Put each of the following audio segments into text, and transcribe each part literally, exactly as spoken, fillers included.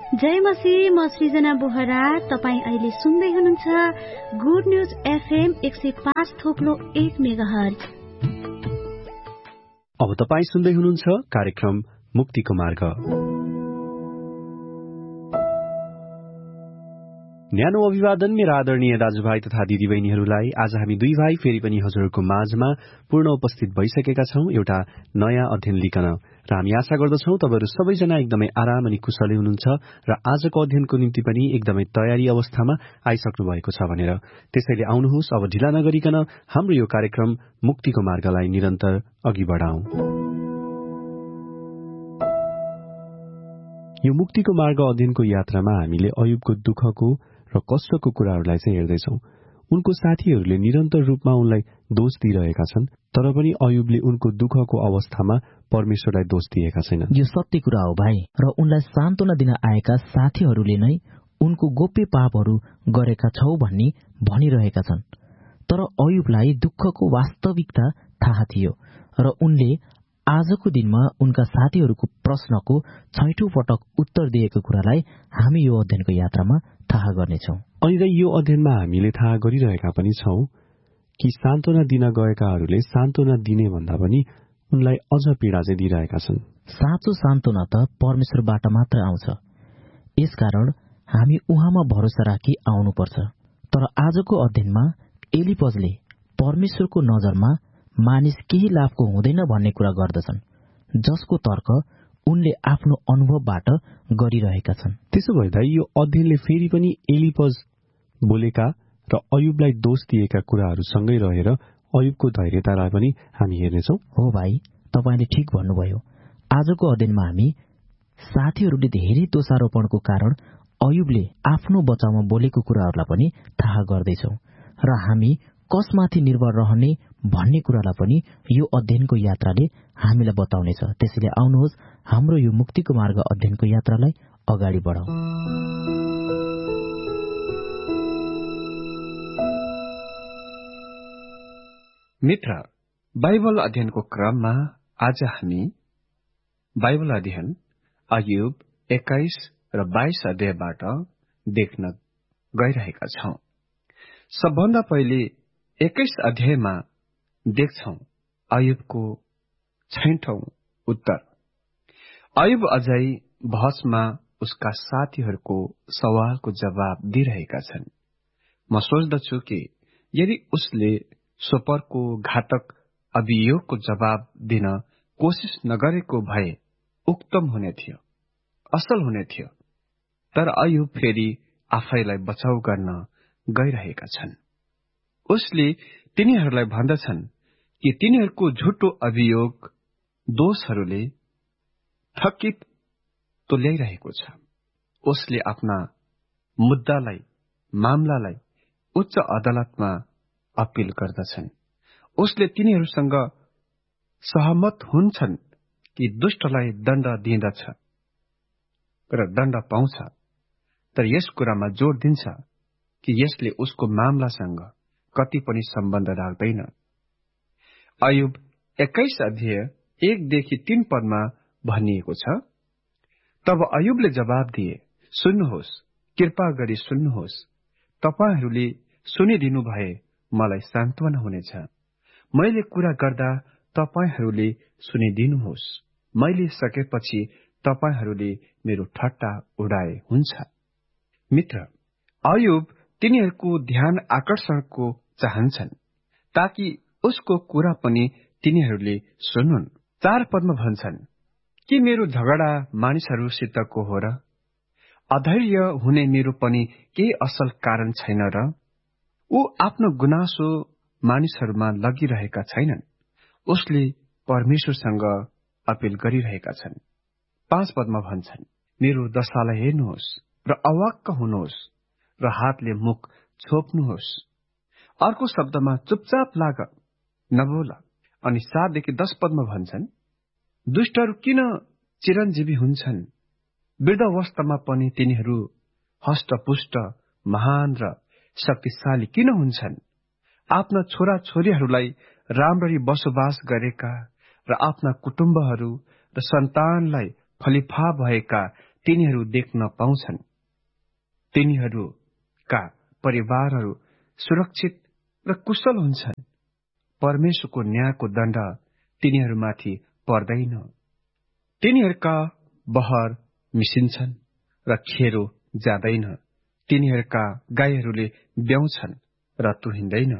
जय मसी, म सृजना बोहरा। तपाईँ अहिले सुन्दै हुनुहुन्छ गुड न्यूज एफएम एक सय पाँच थोप्लो एक मेगाहर्ज। अब तपाईँ सुन्दै हुनुहुन्छ कार्यक्रम मुक्तिको मार्ग। न्यानो अभिवादन मेरा आदरणीय दाजुभाइ तथा दिदीबहिनीहरूलाई। आज हामी दुई भाइ फेरि पनि हजुरहरूको माझमा पूर्ण उपस्थित भइसकेका छौं एउटा नयाँ अध्ययन लिकन, र हामी आशा गर्दछौं तपाईहरू सबैजना एकदमै आराम अनि कुशलै हुनुहुन्छ र आजको अध्ययनको निम्ति पनि एकदमै तयारी अवस्थामा आइसक्नु भएको छ भनेर। त्यसैले आउनुहोस्, अब ढिला नगरिकन हाम्रो यो कार्यक्रम मुक्तिको मार्गलाई निरन्तर अघि बढाउँ। यो मुक्तिको मार्ग अध्ययनको यात्रामा हामीले अयुबको दुःखको र कष्टको कुराहरूलाई चाहिँ हेर्दैछौं। उनको साथीहरूले निरन्तर रूपमा उनलाई दोष दिइरहेका छन्, तर पनि अयुबले उनको दुःखको अवस्थामा परमेश्वरलाई दोष दिएका छैनन्। यो सत्य कुरा हो भाइ, र उनलाई सान्त्वना दिन आएका साथीहरूले नै उनको गोप्य पापहरू गरेका छौ भन्ने भनिरहेका छन्। तर अयुबलाई दुःखको वास्तविकता थाहा थियो, र उनले आजको दिनमा उनका साथीहरूको प्रश्नको छैठौं पटक उत्तर दिएको कुरालाई हामी यो अध्ययनको यात्रामा थाहा गर्नेछौँ। अनि यो अध्ययनमा हामीले थाहा गरिरहेका पनि छौं कि सान्त्वना दिन गएकाहरूले सान्त्वना दिने भन्दा पनि उनलाई अझ पीडा चाहिँ दिइरहेका छन्। साँचो सान्त्वना त परमेश्वरबाट मात्र आउँछ, यसकारण हामी उहाँमा भरोसा राखी आउनुपर्छ। तर आजको अध्ययनमा एलिपजले परमेश्वरको नजरमा मानिस केही लाभको हुँदैन भन्ने कुरा गर्दछन्, जसको तर्क उनले आफ्नो अनुभवबाट गरिरहेका छन्। त्यसो भए यो अध्ययनले फेरि पनि एलिपज बोलेका र अयुबलाई दोष दिएका कुराहरूसँगै रहेर अयुबको धैर्यतालाई पनि हामी हेर्नेछौँ। हो भाइ, तपाईँले ठिक भन्नुभयो। आजको अध्ययनमा हामी साथीहरूले धेरै दोषारोपणको कारण अयुबले आफ्नो बचाउमा बोलेको कुराहरूलाई पनि थाहा गर्दैछौँ, र हामी कसमाथि निर्भर रहने भन्ने कुरालाई पनि यो अध्ययनको यात्राले हामीलाई बताउनेछ। त्यसैले आउनुहोस्, हाम्रो यो मुक्तिको मार्ग अध्ययनको यात्रालाई अगाडि बढाउँ। मित्र, बाइबल अध्ययनको क्रममा आज हामी बाइबल अध्ययन अयुब एक्काइस र बाइस अध्यायबाट देख्न गइरहेका छौं। सबभन्दा पहिले एक्काइस अध्यायमा देख्छौं अयुबको छैठौं उत्तर। अयुब अझै बहसमा उसका साथीहरूको सवालको जवाब दिइरहेका छन्। म सोच्दछु कि यदि उसले सोपरको घातक अभियोगको जवाब दिन कोसिस नगरेको भए उक्तम हुने थियो, असल हुने थियो। तर अयुब फेरि आफैलाई बचाउ गर्न गइरहेका छन्। उसले तिनीहरूलाई भन्दछन् कि तिनीहरूको झुटो अभियोग दोषहरूले थकित तुल्याइरहेको छ। उसले आफ्ना मुद्दालाई मामलालाई उच्च अदालतमा अपिल गर्दछन्। उसले तिनीहरूसँग सहमत हुन्छन् कि दुष्टलाई दण्ड दिँदछ र दण्ड पाउँछ, तर यस कुरामा जोड़ दिन्छ कि यसले उसको मामलासँग कति पनि सम्बन्ध राख्दैन। अयुब एक्काइस अध्याय एकदेखि तीन पदमा भनिएको छ, तब अयुबले जवाब दिए, सुन्नुहोस्, कृपा गरी सुन्नुहोस्, तपाईहरूले सुनिदिनु भए मलाई सान्त्वना हुनेछ। मैले कुरा गर्दा तपाईहरूले सुनिदिनुहोस्, मैले सकेपछि तपाईहरूले मेरो ठट्टा उडाए हुन्छ। मित्र, अयुब तिनीहरूको ध्यान आकर्षणको चाहन्छन्, ताकि उसको कुरा पनि तिनीहरूले सुनुन्। चार पदमा भन्छन्, कि मेरो झगडा मानिसहरूसितको हो र? अधैर्य हुने मेरो पनि केही असल कारण छैन र? ऊ आफ्नो गुनासो मानिसहरूमा लगिरहेका छैनन्, उसले परमेश्वरसँग अपिल गरिरहेका छन्। पाँच पदमा भन्छन्, मेरो दशालाई हेर्नुहोस् र अवाक्क हुनुहोस् र हातले मुख छोप्नुहोस्। अर्को शब्दमा चुपचाप लाग, नबोल। अनि सातदेखि दश पदमा भन्छन्, दुष्टहरू किन चिरञ्जीवी हुन्छन्? वृद्धावस्थामा पनि तिनीहरू हष्टपुष्ट, महान र शक्तिशाली किन हुन्छन्? आफ्ना छोरा छोरीहरूलाई राम्ररी बसोबास गरेका र आफ्ना कुटुम्बहरू र सन्तानलाई फलिफा भएका तिनीहरू देख्न पाउँछन्। तिनीहरूका परिवारहरू सुरक्षित र कुशल हुन्छन्। परमेश्वरको न्यायको दण्ड तिनीहरूमाथि पर्दैन। तिनीहरूका बहर मिसिन्छन् र खेरो जाँदैन। तिनीहरूका गाईहरूले ब्याउँछन् र तुहिँदैन।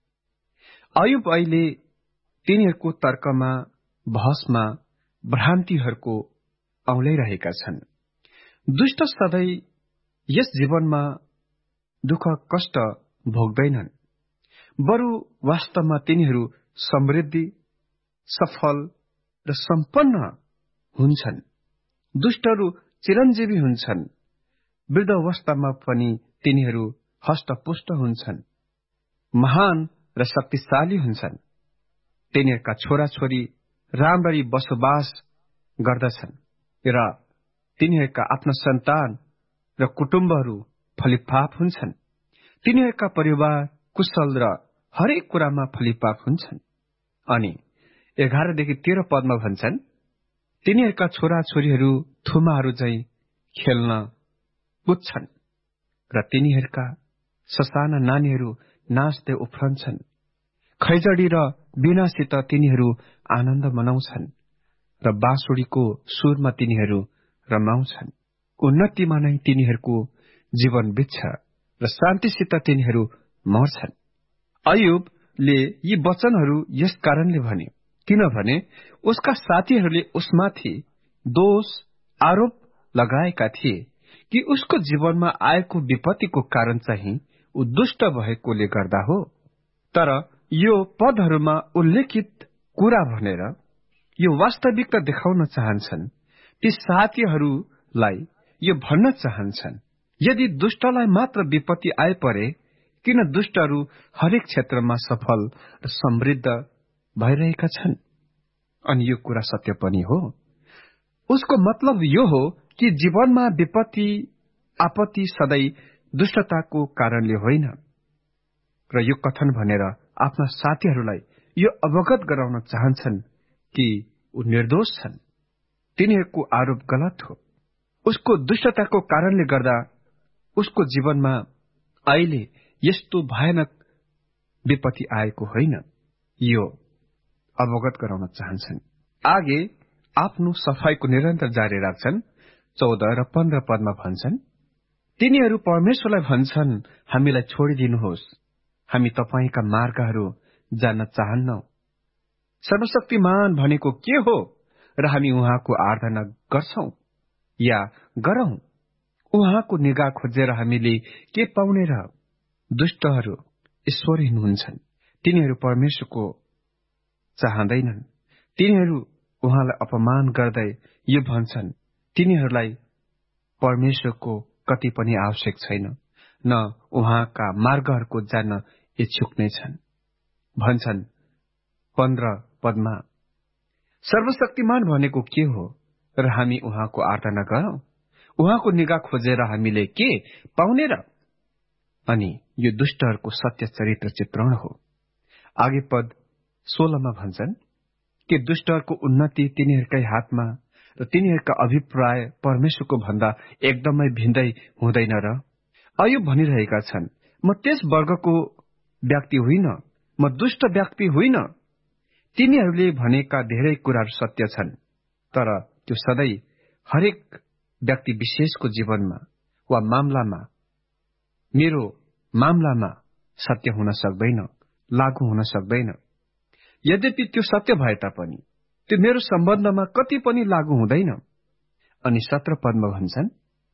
अयुब अहिले तिनीहरूको तर्कमा, बहसमा भ्रान्तिहरूको औँल्याइरहेका छन्। दुष्ट सधैँ यस जीवनमा दुःख कष्ट भोग्दैनन्, बरु वास्तवमा तिनीहरू समृद्धि, सफल र सम्पन्न हुन्छन्। दुष्टहरू चिरञ्जीवी हुन्छन्। वृद्धावस्थामा पनि तिनीहरू हष्टपुष्ट हुन्छन्, महान र शक्तिशाली हुन्छन्। तिनीहरूका छोराछोरी राम्ररी बसोबास गर्दछन् र तिनीहरूका आफ्ना सन्तान र कुटुम्बहरू फलिफाप हुन्छन्। तिनीहरूका परिवार कुशल र हरेक कुरामा फलिफाप हुन्छन्। अनि एघारदेखि तेह्र पदमा भन्छन्, तिनीहरूका छोराछोरीहरू थुमाहरू झैं खेल्न कुद्छन् र तिनीहरूका ससाना नानीहरू नाच्दै उफ्रन्छन्। खैजडी र बीणासित तिनीहरू आनन्द मनाउँछन् र बाँसुरीको सुरमा तिनीहरू रमाउँछन्। उन्नतिमा नै तिनीहरूको जीवन बित्छ र शान्तिसित तिनीहरू मर्छन्। अयुबले यी वचनहरू यस कारणले भने किनभने उसका साथीहरूले उसमाथि दोष आरोप लगाएका थिए कि उसको जीवनमा आएको विपत्तिको कारण चाहिँ ऊ दुष्ट भएकोले गर्दा हो। तर यो पदहरूमा उल्लेखित कुरा भनेर यो वास्तविकता देखाउन चाहन्छन्। ती साथीहरूलाई यो भन्न चाहन्छन्, यदि दुष्टलाई मात्र विपत्ति आइपरे, किन दुष्टहरू हरेक क्षेत्रमा सफल र समृद्ध भइरहेका छन्? अनि यो कुरा सत्य पनि हो। उसको मतलब यो हो कि जीवनमा विपत्ति आपत्ति सधैँ दुष्टताको कारणले होइन। र यो कथन भनेर आफ्ना साथीहरूलाई यो अवगत गराउन चाहन्छन् कि ऊ निर्दोष छन्। तिनीहरूको आरोप गलत हो। उसको दुष्टताको कारणले गर्दा उसको जीवनमा अहिले यस्तो भयानक विपत्ति आएको होइन, यो अवगत गराउन चाहन्छन्। आगे आफ्नो सफाईको निरन्तर जारी राख्छन्। चौध र पन्ध्र पदमा भन्छन्, तिनीहरू परमेश्वरलाई भन्छन्, हामीलाई छोडिदिनुहोस्, हामी तपाईका मार्गहरू जान्न चाहन्नौ। सर्वशक्तिमान भनेको के हो र हामी उहाँको आराधना गर्छौं या गरौं? उहाँको निगाह खोजेर हामीले के पाउने र? दुष्टहरू ईश्वरहीन हुन्छन्। तिनीहरू परमेश्वरको चाहँदैनन्। तिनीहरू उहाँलाई अपमान गर्दै यो भन्छन्, तिनीहरूलाई परमेश्वरको कति पनि आवश्यक छैन, न उहाँका मार्गहरूको जान्न इच्छुक नै छन्। भन्छन् पन्ध्र पदमा, सर्वशक्तिमान भनेको के हो र हामी उहाँको आराधना गरौं? उहाँको निगाह खोजेर हामीले के पाउने र? अनि यो दुष्टहरूको सत्य चरित्र चित्रण हो। आगे पद सोह्रमा भन्छन् कि दुष्टहरूको उन्नति तिनीहरूकै हातमा र तिनीहरूका अभिप्राय परमेश्वरको भन्दा एकदमै भिन्दै हुँदैन र? अयुब भनिरहेका छन्, म त्यस वर्गको व्यक्ति होइन, म दुष्ट व्यक्ति होइन। तिनीहरूले भनेका धेरै कुराहरू सत्य छन्, तर त्यो सधैँ हरेक व्यक्ति विशेषको जीवनमा वा मामलामा, मेरो मामलामा सत्य हुन सक्दैन, लागू हुन सक्दैन। यद्यपि त्यो सत्य भए तापनि त्यो मेरो सम्बन्धमा कति पनि लागू हुँदैन। अनि सत्र पदमा भन्छन्,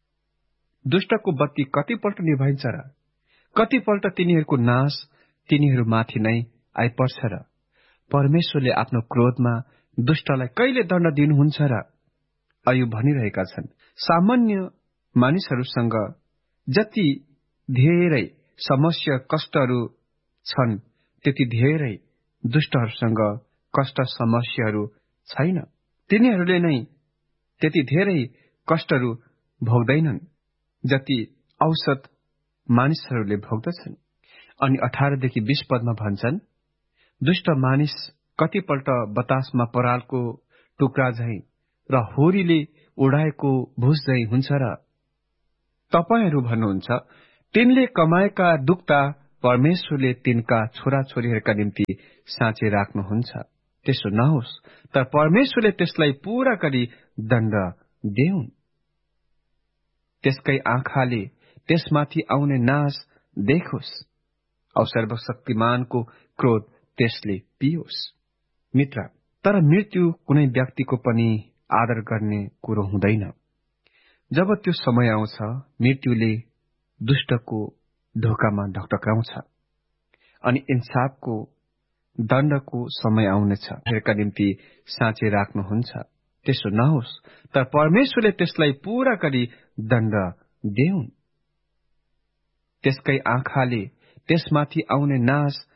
दुष्टको बत्ती कतिपल्ट निभाइन्छ र? कतिपल्ट तिनीहरूको नाश तिनीहरूमाथि नै आइपर्छ र? परमेश्वरले आफ्नो क्रोधमा दुष्टलाई कहिले दण्ड दिनुहुन्छ र? अयुब भनिरहेका छन्, सामान्य मानिसहरूसँग जति धेरै समस्या कष्टहरू छन्, त्यति धेरै दुष्टहरूसँग कष्ट समस्याहरू छैन। तिनीहरूले नै त्यति धेरै कष्टहरू भोग्दैनन् जति औसत मानिसहरूले भोग्दछन्। अनि अठारदेखि बीस पदमा भन्छन्, दुष्ट मानिस कतिपल्ट बतासमा परालको टुक्रा झैं र होरीले उडाएको भुसदै हुन्छ र तपाईहरू भन्नुहुन्छ तिनले कमाएका दुख्ता परमेश्वरले तिनका छोराछोरीहरूका निम्ति साँचे राख्नुहुन्छ। त्यसो नहोस्, तर परमेश्वरले त्यसलाई पूरा गरी दण्ड देऊन्। त्यसकै आँखाले त्यसमाथि आउने नाश देखोस् औ सर्वशक्तिमानको क्रोध त्यसले पियोस्। मित्र, तर मृत्यु कुनै व्यक्तिको पनि आदर गर्ने कुरो हुँदैन। जब त्यो समय आउँछ, मृत्युले दुष्टको ढोकामा ढकढकाउँछ अनि इन्साफको दण्डको समय आउनेछ। हेरका निम्ति साँचे राख्नुहुन्छ। त्यसो नहोस्, तर परमेश्वरले त्यसलाई पूरा गरी दण्ड देऊन्। त्यसकै आँखाले त्यसमाथि आउने नाश